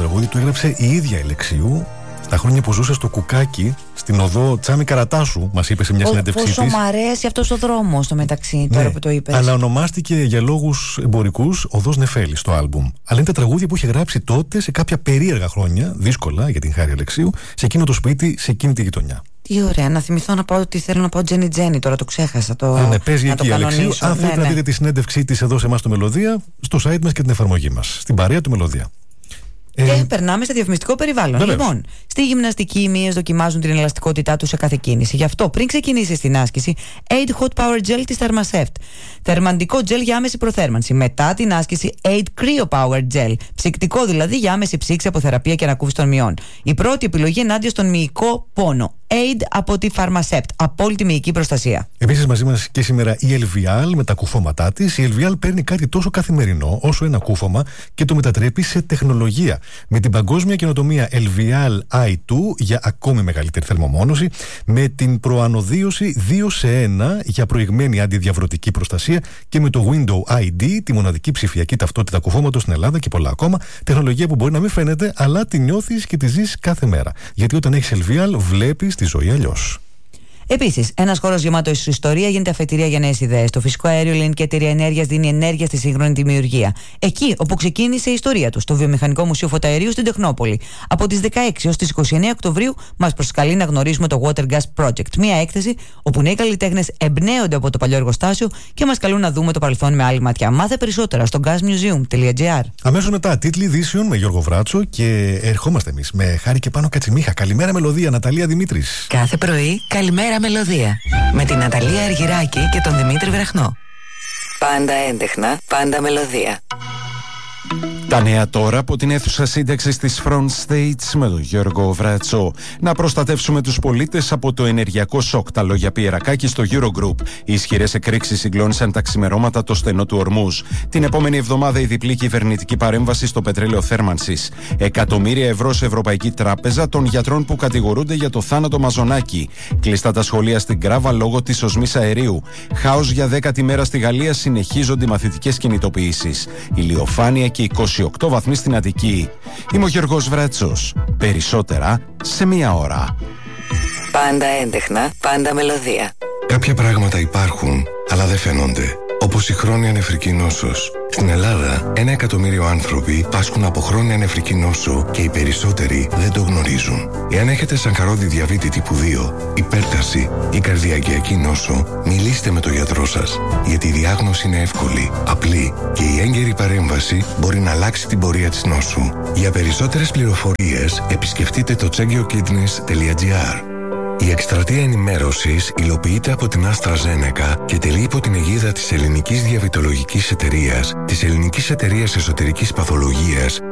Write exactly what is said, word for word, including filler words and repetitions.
τραγούδι το έγραψε η ίδια η Αλεξίου τα χρόνια που ζούσε στο Κουκάκι, στην οδό Τσάμι Καρατάσου, μας είπε σε μια συνέντευξή της. Πόσο μ' αρέσει αυτός ο δρόμος στο μεταξύ, τώρα ναι, που το είπες. Αλλά ονομάστηκε για λόγους εμπορικούς Οδός Νεφέλη στο άλμπουμ. Αλλά είναι τα τραγούδια που είχε γράψει τότε σε κάποια περίεργα χρόνια, δύσκολα για την Χάρη Αλεξίου, σε εκείνο το σπίτι, σε εκείνη τη γειτονιά. Τι ωραία, να θυμηθώ να πάω ότι θέλω να πάω Τζένι Τζένι, τώρα το ξέχασα. Το, Α, ναι, παίζει να εκεί η Αλεξίου. Αν θέλετε ναι, να δείτε τη συνέντευξή της εδώ σε εμάς το Μελωδία, στο site μας και την εφαρμογή μας. Στην παρέα του Μελωδία. Και ε, περνάμε σε διαφημιστικό περιβάλλον. Βεβαίως. Λοιπόν, στη γυμναστική οι μύες δοκιμάζουν την ελαστικότητά τους σε κάθε κίνηση. Γι' αυτό, πριν ξεκινήσεις την άσκηση, Aid Hot Power Gel της Thermaseft. Θερμαντικό gel για άμεση προθέρμανση. Μετά την άσκηση, Aid Cryo Power Gel. Ψυκτικό δηλαδή για άμεση ψήξη από θεραπεία και ανακούφιση των μυών. Η πρώτη επιλογή ενάντια στον μυϊκό πόνο. Aid από τη Thermaseft. Απόλυτη μυϊκή προστασία. Επίσης, μαζί μας και σήμερα η Elvial με τα κουφώματά της. Η Elvial παίρνει κάτι τόσο καθημερινό όσο ένα κούφωμα και το μετατρέπει σε τεχνολογία. Με την παγκόσμια καινοτομία Elvial άι δύο για ακόμη μεγαλύτερη θερμομόνωση, με την προανοδίωση δύο σε ένα για προηγμένη αντιδιαβρωτική προστασία και με το Window άι ντι, τη μοναδική ψηφιακή ταυτότητα κουφώματος στην Ελλάδα και πολλά ακόμα. Τεχνολογία που μπορεί να μην φαίνεται, αλλά τη νιώθεις και τη ζεις κάθε μέρα. Γιατί όταν έχεις Elvial, βλέπεις τη ζωή αλλιώς. Επίσης, ένας χώρος γεμάτος ιστορία γίνεται αφετηρία για νέες ιδέες. Το φυσικό αέριο Ελληνική Εταιρεία Ενέργειας δίνει ενέργεια στη σύγχρονη δημιουργία. Εκεί όπου ξεκίνησε η ιστορία του, στο Βιομηχανικό Μουσείο Φωταερίου στην Τεχνόπολη. Από τις δεκαέξι έως τις είκοσι εννέα Οκτωβρίου μας προσκαλεί να γνωρίσουμε το Water Gas Project. Μια έκθεση όπου νέοι καλλιτέχνες εμπνέονται από το παλιό εργοστάσιο και μας καλούν να δούμε το παρελθόν με άλλη ματιά. Μάθε περισσότερα στο gasmuseum τελεία gr. Αμέσως μετά, τίτλοι ειδήσεων με Γιώργο Βράτσο και ερχόμαστε εμείς με Χάρη και Πάνο Κατσιμίχα. Καλημέρα Μελωδία, Ναταλία Δημήτρης. Κάθε πρωί, καλημέρα Μελωδία. Με την Ναταλία Αργυράκη και τον Δημήτρη Βραχνό. Πάντα έντεχνα, πάντα Μελωδία. Τα νέα τώρα από την αίθουσα σύνταξης της Front States με τον Γιώργο Βράτσο. Να προστατεύσουμε τους πολίτες από το ενεργειακό σοκ. Τα λόγια Πιερακάκη στο Eurogroup. Οι ισχυρές εκρήξεις συγκλώνησαν τα ξημερώματα το στενό του Ορμούζ. Την επόμενη εβδομάδα η διπλή κυβερνητική παρέμβαση στο πετρέλαιο θέρμανσης. Εκατομμύρια ευρώ σε Ευρωπαϊκή Τράπεζα των γιατρών που κατηγορούνται για το θάνατο Μαζονάκη. Κλειστά τα σχολεία στην Κράβα λόγω της οσμής αερίου. Χάος για δέκατη μέρα στη Γαλλία, συνεχίζονται οι μαθητικές κινητοποιήσεις. Ηλιοφάνεια και είκοσι οκτώ βαθμοί στην Αττική. Είμαι ο Γιώργος Βράτσος. Περισσότερα σε μία ώρα. Πάντα έντεχνα, πάντα Μελωδία. Κάποια πράγματα υπάρχουν, αλλά δεν φαίνονται. Όπως η χρόνια νεφρική νόσος. Στην Ελλάδα, ένα εκατομμύριο άνθρωποι πάσχουν από χρόνια νεφρική νόσο και οι περισσότεροι δεν το γνωρίζουν. Εάν έχετε σαγχαρώδη διαβήτη τύπου δύο, υπέρταση ή καρδιακιακή νόσο, μιλήστε με τον γιατρό σας. Γιατί η διάγνωση είναι εύκολη, απλή και η έγκαιρη παρέμβαση μπορεί να αλλάξει την πορεία της νόσου. Για περισσότερες πληροφορίες, επισκεφτείτε το τσέγκιοκίτνης τελεία gr. Η εκστρατεία ενημέρωσης υλοποιείται από την AstraZeneca και τελεί υπό την αιγίδα της Ελληνικής Διαβητολογικής Εταιρείας, της Ελληνικής Εταιρείας Εσωτερικής Παθολογίας